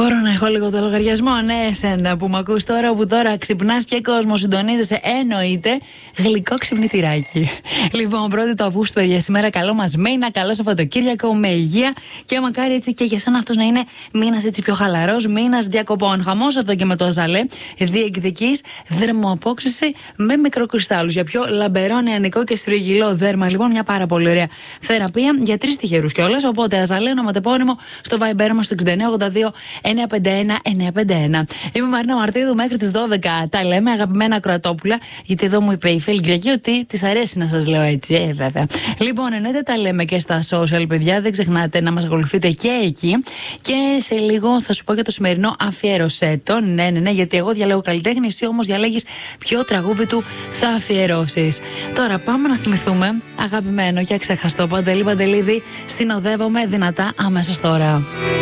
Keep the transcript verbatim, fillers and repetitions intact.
Μπορώ να έχω λίγο το λογαριασμό, ναι, εσένα που με ακούς τώρα, που τώρα ξυπνάς και κόσμο συντονίζεσαι, εννοείται γλυκό ξυπνητηράκι. Λοιπόν, πρώτη του Αυγούστου, παιδιά, σήμερα καλό μας μήνα, καλό Σαββατοκύριακο, με υγεία και μακάρι έτσι και για σένα αυτός να είναι μήνας έτσι πιο χαλαρός, μήνας διακοπών. Χαμός εδώ και με το Αζαλέ, διεκδικείς δερμοαπόκριση με μικροκριστάλλους για πιο λαμπερό, νεανικό και στρογγυλό δέρμα. Λοιπόν, μια πάρα πολύ ωραία θεραπεία για τρεις τυχερούς κιόλας. Οπότε, Αζαλέ, ονοματεπώνυμο στο Viber μας στο εξήντα εννιά ογδόντα δύο εννιακόσια πενήντα ένα εννιακόσια πενήντα ένα. Είμαι η Μαρίνα Μαρτίδου μέχρι τις δώδεκα. Τα λέμε, αγαπημένα Κροατόπουλα, γιατί εδώ μου είπε η φίλη Γκριακή ότι της αρέσει να σας λέω έτσι, ε, βέβαια. Λοιπόν, εννοείται τα λέμε και στα social, παιδιά. Δεν ξεχνάτε να μας ακολουθείτε και εκεί. Και σε λίγο θα σου πω για το σημερινό αφιέρωσέ το. Ναι, ναι, ναι, γιατί εγώ διαλέγω καλλιτέχνη, εσύ όμως διαλέγεις ποιο τραγούδι του θα αφιερώσεις. Τώρα πάμε να θυμηθούμε, αγαπημένο και αξέχαστο Παντελή Παντελίδη. Συνοδεύομαι δυνατά αμέσως τώρα.